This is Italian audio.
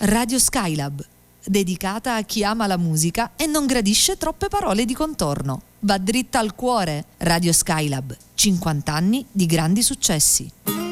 Radio Skylab, dedicata a chi ama la musica e non gradisce troppe parole di contorno. Va dritta al cuore. Radio Skylab, 50 anni di grandi successi.